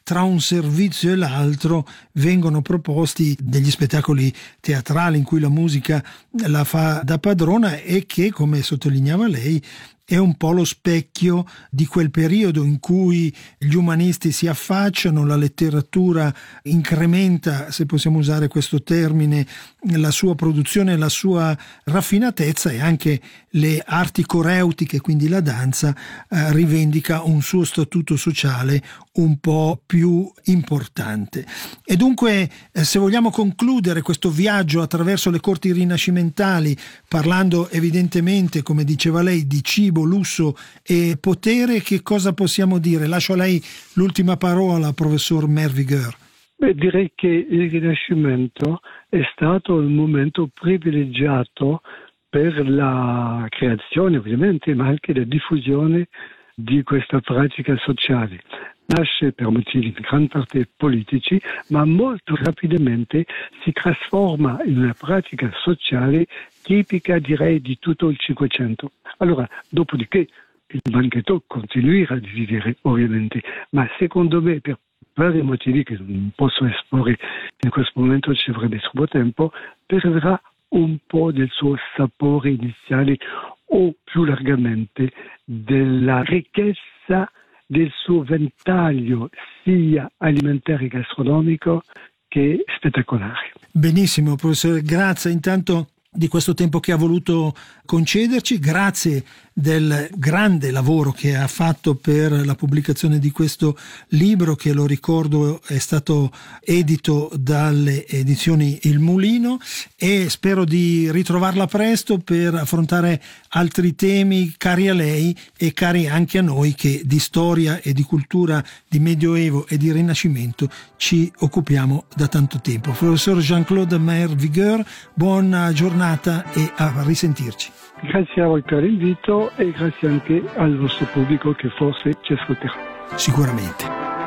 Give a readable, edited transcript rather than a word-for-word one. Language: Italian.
tra un servizio e l'altro vengono proposti degli spettacoli teatrali in cui la musica la fa da padrona e che, come sottolineava lei, è un po' lo specchio di quel periodo in cui gli umanisti si affacciano, la letteratura incrementa, se possiamo usare questo termine, la sua produzione, la sua raffinatezza, e anche le arti coreutiche, quindi la danza, rivendica un suo statuto sociale un po' più importante. E dunque, se vogliamo concludere questo viaggio attraverso le corti rinascimentali, parlando evidentemente, come diceva lei, di cibo, lusso e potere, che cosa possiamo dire? Lascio a lei l'ultima parola, professor Merviger. Direi che il Rinascimento è stato un momento privilegiato per la creazione, ovviamente, ma anche la diffusione di questa pratica sociale. Nasce per motivi in gran parte politici, ma molto rapidamente si trasforma in una pratica sociale tipica, direi, di tutto il Cinquecento. Allora, dopodiché, il banchetto continuerà a vivere, ovviamente, ma secondo me, per vari motivi che non posso esporre in questo momento, ci vorrebbe troppo tempo, perderà un po' del suo sapore iniziale, o più largamente della ricchezza del suo ventaglio sia alimentare che gastronomico, che è spettacolare. Benissimo, professore, grazie intanto di questo tempo che ha voluto concederci, grazie del grande lavoro che ha fatto per la pubblicazione di questo libro, che, lo ricordo, è stato edito dalle edizioni Il Mulino, e spero di ritrovarla presto per affrontare altri temi cari a lei e cari anche a noi, che di storia e di cultura, di Medioevo e di Rinascimento ci occupiamo da tanto tempo. Professor Jean-Claude Merviger, buona giornata e a risentirci. Grazie a voi per l'invito e grazie anche al vostro pubblico che forse ci ascolterà. Sicuramente.